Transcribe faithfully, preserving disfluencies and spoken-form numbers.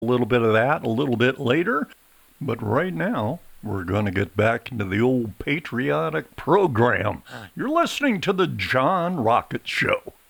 A little bit of that a little bit later. But right now, we're going to get back into the old patriotic program. You're listening to the John Rocket Show.